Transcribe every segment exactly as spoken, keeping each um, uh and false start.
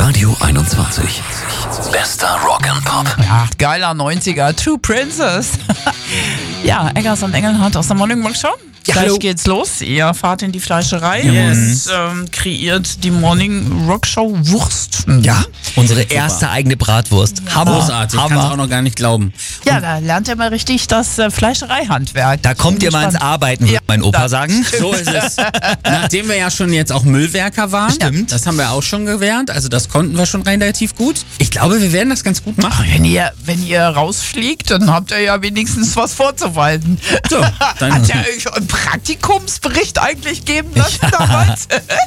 Radio einundzwanzig. Bester Rock and Pop. Ja, geiler neunziger. Two Princess. Ja, Eggers und Engelhardt aus der Morning Rock Show. Ja, Gleich hallo. geht's los. Ihr fahrt in die Fleischerei Yes. und ähm, kreiert die Morning Rock Show Wurst. Ja, unsere erste eigene Bratwurst. Hammer. Großartig, ich kann es auch noch gar nicht glauben. Ja, da lernt ihr mal richtig das äh, Fleischereihandwerk. Da kommt ihr mal ins Arbeiten, würde Ja, mein Opa das sagen. So ist es. Nachdem wir ja schon jetzt auch Müllwerker waren, Stimmt. das haben wir auch schon gelernt, also das konnten wir schon relativ gut. Ich glaube, wir werden das ganz gut machen. Wenn ihr, wenn ihr rausfliegt, dann habt ihr ja wenigstens was vorzuweisen. So, dann- Hat ja euch einen Praktikumsbericht eigentlich geben lassen damals?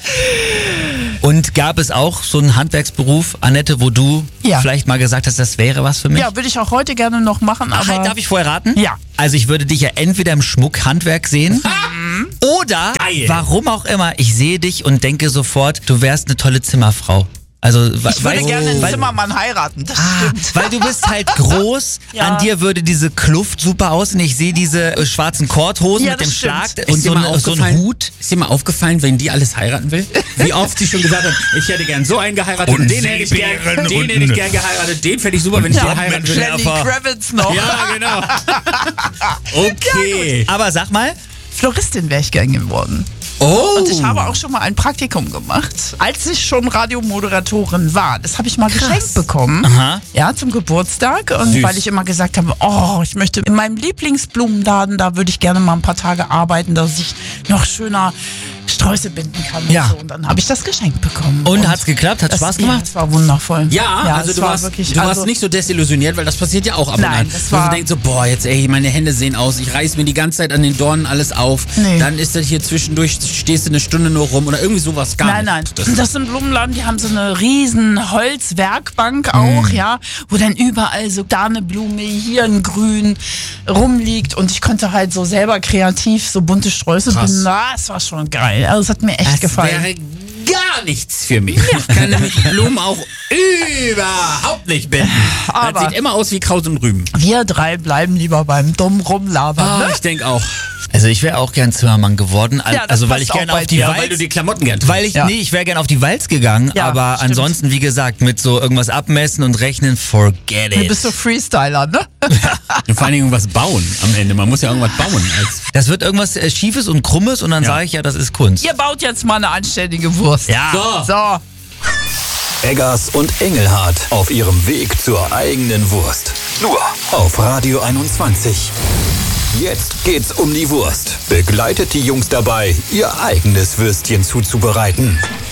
Und gab es auch so einen Handwerksberuf, Annette, wo du Ja. vielleicht mal gesagt hast, das wäre was für mich? Ja, würde ich auch heute gerne noch machen, Ach, aber... halt, darf ich vorher raten? Ja. Also ich würde dich ja entweder im Schmuckhandwerk sehen oder, Geil. warum auch immer, ich sehe dich und denke sofort, du wärst eine tolle Zimmerfrau. Also, Ich würde weil, gerne einen weil, Zimmermann heiraten, das Ah, stimmt. weil du bist halt groß, Ja. an dir würde diese Kluft super aussehen. Ich sehe diese äh, schwarzen Korthosen Ja, mit dem das stimmt. Schlag Ist und dir so, mal ein, so ein aufgefallen- Hut. Ist dir mal aufgefallen, wenn die alles heiraten will? Wie oft sie schon gesagt hat, ich hätte gern so einen geheiratet Und und den hätte ich gern, Seebären den und hätte ich ne- gern geheiratet, den fände ich super, wenn ich Ja, den heiraten Mensch, würde. Lenny Schärfer. Kravitz noch. Ja, genau. Okay. Aber sag mal, Floristin wäre ich gern geworden. Oh. Und ich habe auch schon mal ein Praktikum gemacht, als ich schon Radiomoderatorin war. Das habe ich mal geschenkt bekommen. Aha. Ja, zum Geburtstag. Und Süß. weil ich immer gesagt habe, oh, ich möchte in meinem Lieblingsblumenladen, da würde ich gerne mal ein paar Tage arbeiten, dass ich noch schöner Sträuße binden kann. Ja. Und, so. Und dann habe ich das geschenkt bekommen. und hat's geklappt? Hat das, Spaß Ja, gemacht? es war wundervoll. Ja, also es du, war warst, wirklich, du also, warst nicht so desillusioniert, weil das passiert ja auch ab und Nein, an. das Wo war- man denkt so, boah, jetzt ey, meine Hände sehen aus, ich reiß mir die ganze Zeit an den Dornen alles auf. Nee. Dann ist das hier zwischendurch, stehst du eine Stunde nur rum oder irgendwie sowas gar Nein, nein. nicht. Das, das sind Blumenladen, die haben so eine riesen Holzwerkbank auch, ja, wo dann überall so da eine Blume, hier ein Grün rumliegt und ich konnte halt so selber kreativ so bunte Sträuße Krass. binden. Na, es war schon geil. Also es hat mir echt Das gefallen. wäre gar nichts für mich. Ich kann nämlich Blumen auch überhaupt nicht binden. Aber- das sieht immer aus wie Kraut und Rüben. Wir drei bleiben lieber beim dummen Rumlabern. Ah, Ne? ich denke auch. Also ich wäre auch gern Zimmermann geworden. Al- Ja, das also weil passt ich auch gerne bei auf die dir. Ja, Walz, weil du die Klamotten gern weil ich Ja. nee, ich wäre gern auf die Walz gegangen, Ja, aber stimmt. ansonsten wie gesagt mit so irgendwas abmessen und rechnen, forget Du it. bist so Freestyler, ne? Und vor allen Dingen irgendwas bauen am Ende. Man muss ja irgendwas bauen. Als Das wird irgendwas äh, Schiefes und Krummes und dann Ja. sage ich ja, das ist Kunst. Ihr baut jetzt mal eine anständige Wurst. Ja. so. So. Eggers und Engelhardt auf ihrem Weg zur eigenen Wurst. Nur auf Radio einundzwanzig. Jetzt geht's um die Wurst. Begleitet die Jungs dabei, ihr eigenes Würstchen zuzubereiten.